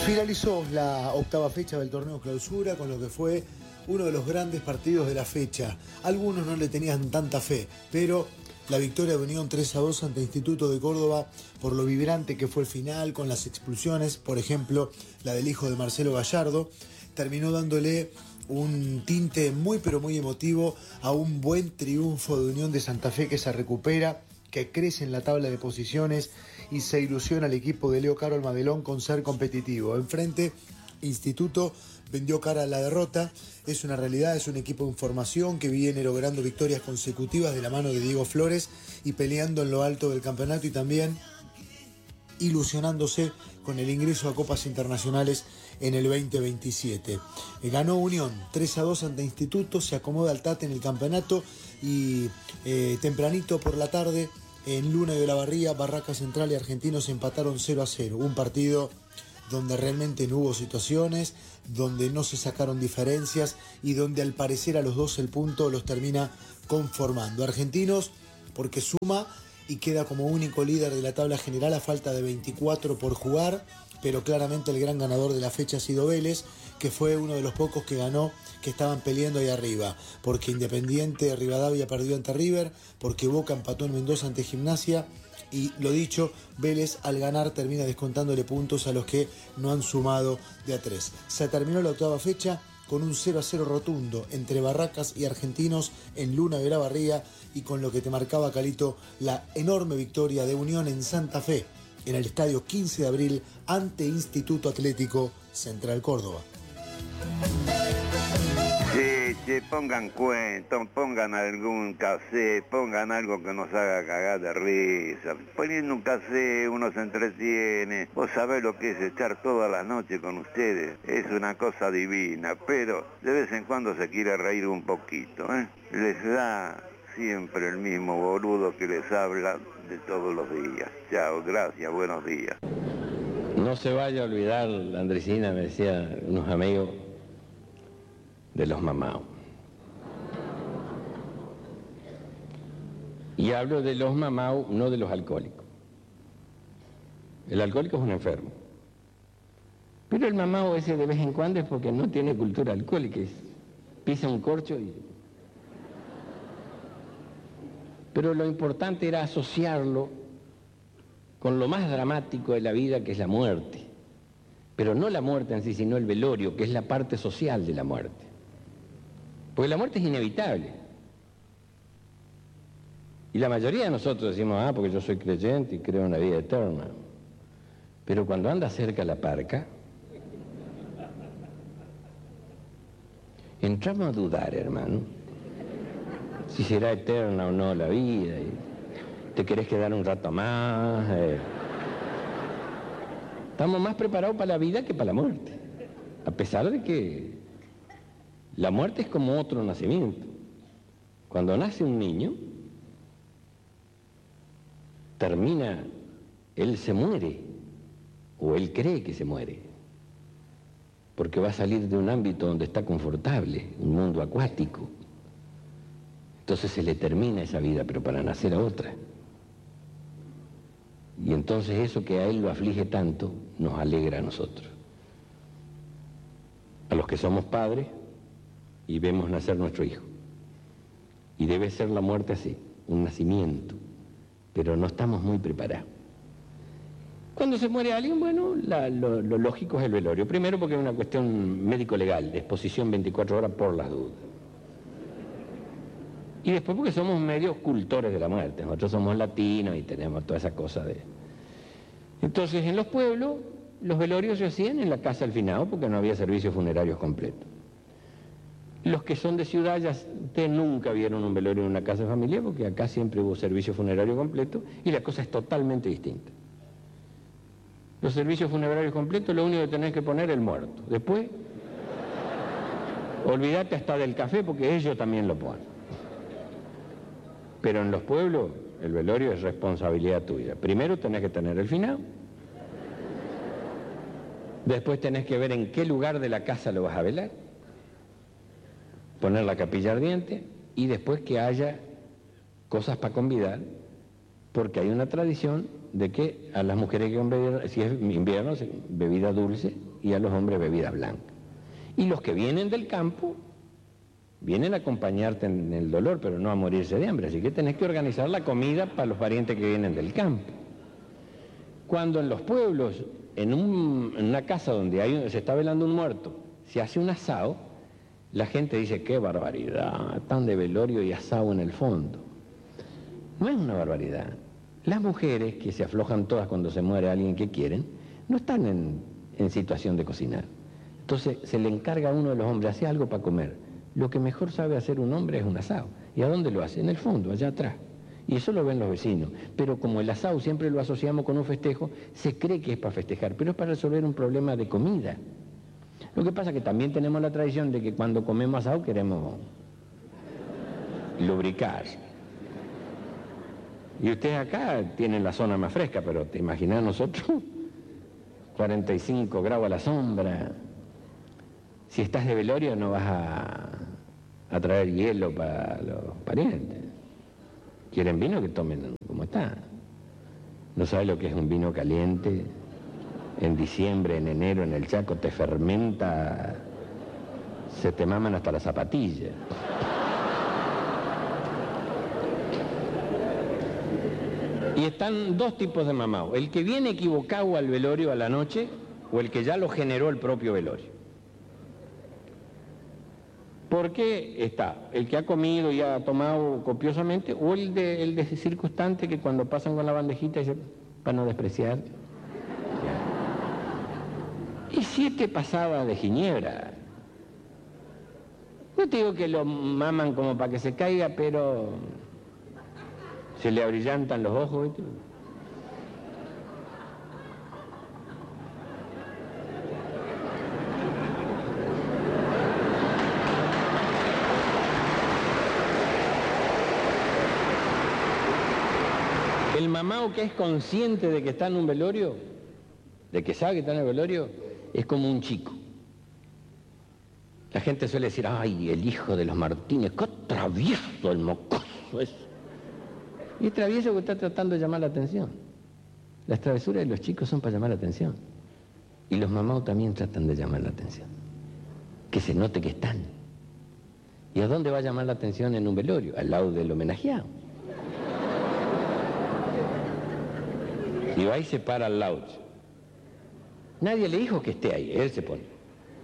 Finalizó la octava fecha del torneo Clausura con lo que fue uno de los grandes partidos de la fecha. Algunos no le tenían tanta fe, pero la victoria de Unión 3-2 ante Instituto de Córdoba, por lo vibrante que fue el final, con las expulsiones, por ejemplo, la del hijo de Marcelo Gallardo, terminó dándole un tinte muy pero muy emotivo a un buen triunfo de Unión de Santa Fe, que se recupera, que crece en la tabla de posiciones y se ilusiona al equipo de Leo Caro Almadelón con ser competitivo. Enfrente, Instituto vendió cara a la derrota. Es una realidad, es un equipo en formación que viene logrando victorias consecutivas de la mano de Diego Flores y peleando en lo alto del campeonato, y también ilusionándose con el ingreso a copas internacionales en el 2027. Ganó Unión 3-2 ante Instituto, se acomoda al Tate en el campeonato y tempranito por la tarde en Luna de la Barría, Barraca Central y Argentinos empataron 0-0. Un partido donde realmente no hubo situaciones, donde no se sacaron diferencias y donde al parecer a los dos el punto los termina conformando. Argentinos porque suma y queda como único líder de la tabla general a falta de 24 por jugar, pero claramente el gran ganador de la fecha ha sido Vélez, que fue uno de los pocos que ganó, que estaban peleando ahí arriba, porque Independiente Rivadavia perdió ante River, porque Boca empató en Mendoza ante Gimnasia, y lo dicho, Vélez al ganar termina descontándole puntos a los que no han sumado de a 3. Se terminó la octava fecha con un 0-0 rotundo entre Barracas y Argentinos en Luna de la Barría, y con lo que te marcaba, Calito, la enorme victoria de Unión en Santa Fe, en el estadio 15 de abril ante Instituto Atlético Central Córdoba. Sí, pongan cuentos, pongan algún cassette, pongan algo que nos haga cagar de risa. Poniendo un cassette uno se entretiene. Vos sabés lo que es estar toda la noche con ustedes. Es una cosa divina, pero de vez en cuando se quiere reír un poquito, ¿eh? Les da siempre el mismo boludo que les habla de todos los días. Chao, gracias, buenos días. No se vaya a olvidar, Andresina, me decían unos amigos, de los mamaos. Y hablo de los mamaos, no de los alcohólicos. El alcohólico es un enfermo. Pero el mamao ese de vez en cuando es porque no tiene cultura alcohólica. Pisa un corcho y... Pero lo importante era asociarlo con lo más dramático de la vida, que es la muerte. Pero no la muerte en sí, sino el velorio, que es la parte social de la muerte. Porque la muerte es inevitable. Y la mayoría de nosotros decimos, porque yo soy creyente y creo en la vida eterna. Pero cuando anda cerca la parca, entramos a dudar, hermano, si será eterna o no la vida. Y te querés quedar un rato más. Estamos más preparados para la vida que para la muerte. A pesar de que la muerte es como otro nacimiento. Cuando nace un niño, termina, él se muere, o él cree que se muere, porque va a salir de un ámbito donde está confortable, un mundo acuático. Entonces se le termina esa vida, pero para nacer a otra. Y entonces eso que a él lo aflige tanto, nos alegra a nosotros. A los que somos padres, y vemos nacer nuestro hijo. Y debe ser la muerte así, un nacimiento, pero no estamos muy preparados. Cuando se muere alguien, bueno, lo lógico es el velorio. Primero porque es una cuestión médico-legal, de exposición 24 horas por las dudas. Y después porque somos medios cultores de la muerte. Nosotros somos latinos y tenemos toda esa cosa de... Entonces, en los pueblos, los velorios se hacían en la casa del finado porque no había servicios funerarios completos. Los que son de ciudad, ya ustedes nunca vieron un velorio en una casa familiar, porque acá siempre hubo servicio funerario completo y la cosa es totalmente distinta. Los servicios funerarios completos, lo único que tenés que poner es el muerto. Después, olvídate hasta del café, porque ellos también lo ponen. Pero en los pueblos, el velorio es responsabilidad tuya. Primero tenés que tener el finado. Después tenés que ver en qué lugar de la casa lo vas a velar. Poner la capilla ardiente y después que haya cosas para convidar, porque hay una tradición de que a las mujeres que beber, si es invierno, bebida dulce, y a los hombres bebida blanca. Y los que vienen del campo vienen a acompañarte en el dolor, pero no a morirse de hambre, así que tenés que organizar la comida para los parientes que vienen del campo. Cuando en los pueblos, en una casa donde se está velando un muerto, se hace un asado, la gente dice, qué barbaridad, tan de velorio y asado en el fondo. No es una barbaridad. Las mujeres, que se aflojan todas cuando se muere alguien que quieren, no están en situación de cocinar. Entonces se le encarga a uno de los hombres, hace algo para comer. Lo que mejor sabe hacer un hombre es un asado. ¿Y a dónde lo hace? En el fondo, allá atrás. Y eso lo ven los vecinos. Pero como el asado siempre lo asociamos con un festejo, se cree que es para festejar, pero es para resolver un problema de comida. Lo que pasa es que también tenemos la tradición de que cuando comemos asado queremos lubricar. Y ustedes acá tienen la zona más fresca, pero te imaginas nosotros, 45 grados a la sombra. Si estás de velorio no vas a traer hielo para los parientes. ¿Quieren vino? Que tomen como está. ¿No sabes lo que es un vino caliente? En diciembre, en enero, en el Chaco, te fermenta, se te maman hasta las zapatillas. Y están dos tipos de mamao, el que viene equivocado al velorio a la noche o el que ya lo generó el propio velorio. ¿Por qué está? El que ha comido y ha tomado copiosamente o el de circunstante que cuando pasan con la bandejita dice, para no despreciar. Y 7 pasadas de ginebra. No te digo que lo maman como para que se caiga, pero se le abrillantan los ojos. ¿Viste? El mamao que es consciente de que está en un velorio, de que sabe que está en el velorio, es como un chico. La gente suele decir, ay, el hijo de los Martínez, qué travieso el mocoso es. Y es travieso que está tratando de llamar la atención. Las travesuras de los chicos son para llamar la atención. Y los mamaos también tratan de llamar la atención. Que se note que están. ¿Y a dónde va a llamar la atención en un velorio? Al lado del homenajeado. Y va y se para al lado. Nadie le dijo que esté ahí, él se pone.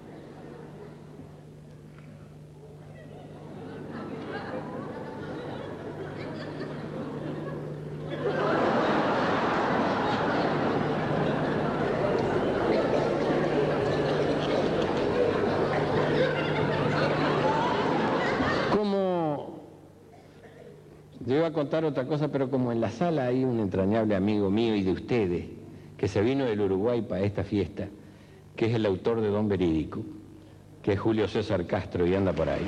Yo iba a contar otra cosa, pero como en la sala hay un entrañable amigo mío y de ustedes, que se vino del Uruguay para esta fiesta, que es el autor de Don Verídico, que es Julio César Castro y anda por ahí.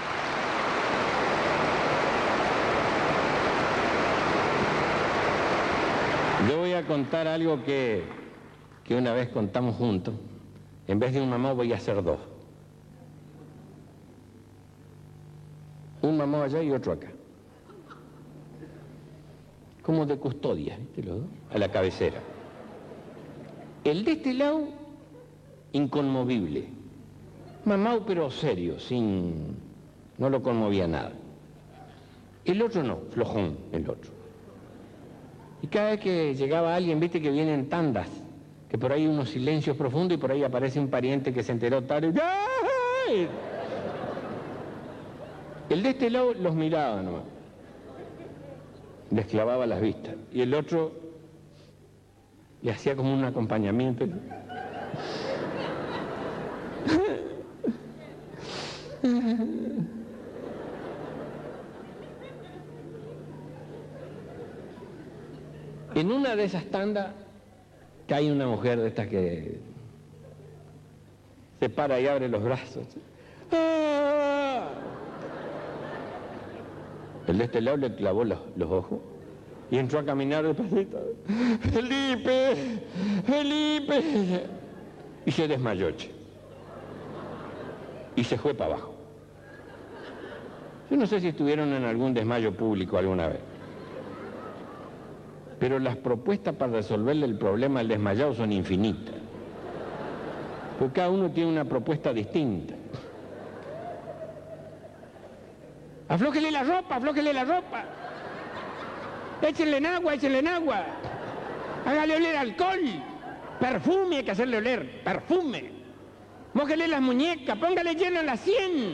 Yo voy a contar algo que una vez contamos juntos. En vez de un mamá voy a hacer 2. Un mamá allá y otro acá. Como de custodia, ¿viste los dos? A la cabecera. El de este lado, inconmovible. Mamao pero serio, no lo conmovía nada. El otro no, flojón, el otro. Y cada vez que llegaba alguien, viste que vienen tandas, que por ahí unos silencios profundos y por ahí aparece un pariente que se enteró tarde. ¡Ay! El de este lado los miraba nomás. Les clavaba las vistas. Y el otro le hacía como un acompañamiento. En una de esas tandas cae una mujer de estas que se para y abre los brazos. ¡Ah! El de este lado le clavó los ojos y entró a caminar despacito. ¡Felipe! ¡Felipe! Y se desmayó, che. Y se fue para abajo. Yo no sé si estuvieron en algún desmayo público alguna vez. pero las propuestas para resolverle el problema al desmayado son infinitas. Porque cada uno tiene una propuesta distinta. Aflójele la ropa, aflójele la ropa. Échenle en agua, échenle en agua. Hágale oler alcohol. Perfume hay que hacerle oler, perfume. Mójele las muñecas, póngale hielo en la sien.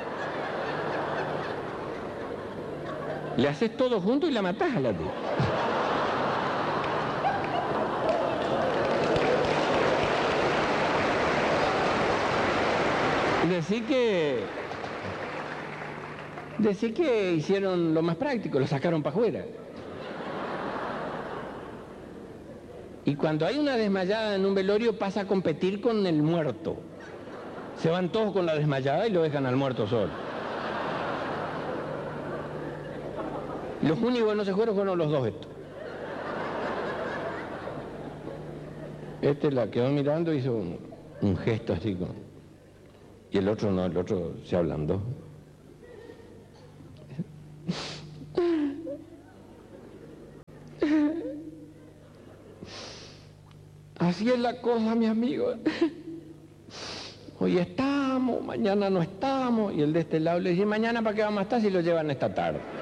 Le haces todo junto y la matás a la tía. Decí que hicieron lo más práctico, lo sacaron para afuera. Y cuando hay una desmayada en un velorio pasa a competir con el muerto. Se van todos con la desmayada y lo dejan al muerto solo. Los únicos que no se fueron los dos estos. Este la quedó mirando y hizo un gesto así con... Y el otro no, el otro se ablandó. Así es la cosa, mi amigo. Hoy estamos, mañana no estamos. Y el de este lado le dice, mañana ¿para qué vamos a estar si lo llevan esta tarde?